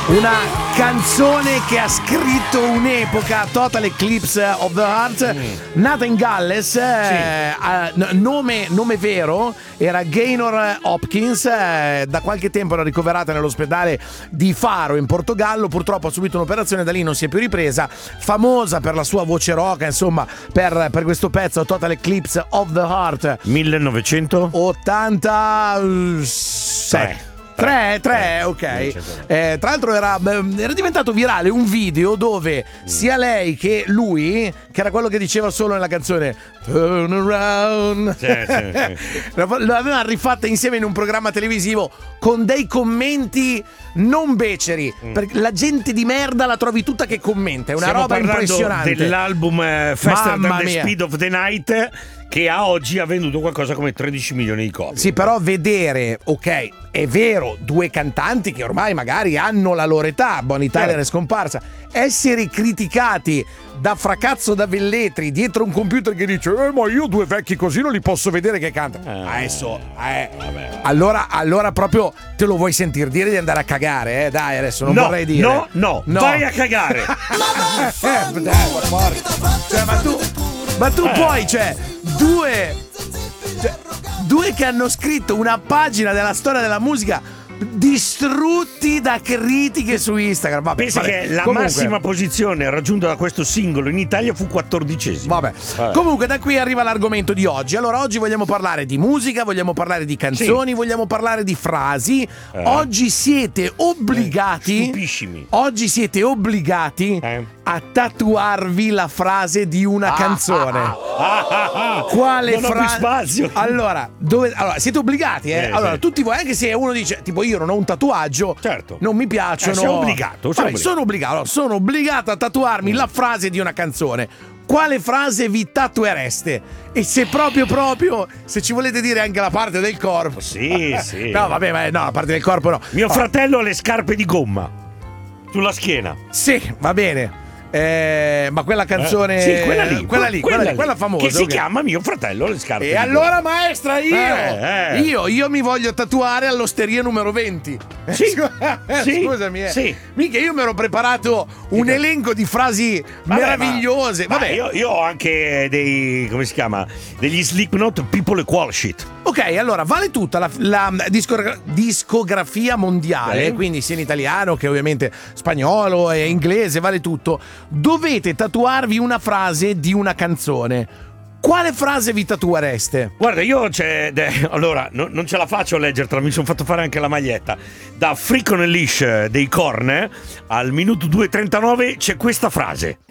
Una canzone che ha scritto un'epoca, Total Eclipse of the Heart, nata in Galles, nome vero era Gaynor Hopkins, da qualche tempo era ricoverata nell'ospedale di Faro in Portogallo, purtroppo ha subito un'operazione, da lì non si è più ripresa, famosa per la sua voce rock, insomma, per questo pezzo Total Eclipse of the Heart 1986. Tre, ok. Tra l'altro era diventato virale un video dove sia lei che lui, che era quello che diceva solo nella canzone Turn Around, l'avevano rifatta insieme in un programma televisivo con dei commenti non beceri, perché la gente di merda la trovi tutta che commenta, è una roba impressionante. Dell'album Faster Than the Speed of the Night, che a oggi ha venduto qualcosa come 13 milioni di copie. Sì, però vedere, ok, è vero, due cantanti che ormai magari hanno la loro età, Bonnie Tyler è scomparsa, essere criticati da Fracazzo da Velletri dietro un computer che dice ma io due vecchi così non li posso vedere che cantano. Adesso, allora proprio te lo vuoi sentir dire di andare a cagare, dai, adesso non vorrei dire. No, vai a cagare. Ma tu poi, due che hanno scritto una pagina della storia della musica distrutti da critiche su Instagram. Vabbè, pensa che la massima posizione raggiunta da questo singolo in Italia fu 14esimo. Vabbè. Comunque da qui arriva l'argomento di oggi. Allora oggi vogliamo parlare di musica, vogliamo parlare di canzoni, vogliamo parlare di frasi. Oggi siete obbligati Oggi siete obbligati a tatuarvi la frase di una canzone. Quale non ho più spazio. Allora, siete obbligati, allora, tutti voi, anche se uno dice tipo io non ho un tatuaggio, non mi piacciono. Sei obbligato. Sono obbligato a tatuarmi la frase di una canzone. Quale frase vi tatuereste? E se proprio se ci volete dire anche la parte del corpo. Sì. No, vabbè, ma no, la parte del corpo no. Mio fratello ha le scarpe di gomma sulla schiena. Sì, va bene. Ma quella canzone, quella famosa, che si chiama Mio fratello le scarpe. E allora maestra, io mi voglio tatuare all'osteria numero 20. Scusami, mica io mi ero preparato un elenco di frasi meravigliose. Vabbè, io ho anche dei, come si chiama, degli Slipknot People Equal Shit. Ok, allora vale tutta la discografia mondiale, quindi sia in italiano che ovviamente spagnolo e inglese, vale tutto. Dovete tatuarvi una frase di una canzone. Quale frase vi tatuereste? Guarda, io allora non ce la faccio a leggertela, mi sono fatto fare anche la maglietta. Da Freak on a Leash dei Korn al minuto 2:39 c'è questa frase.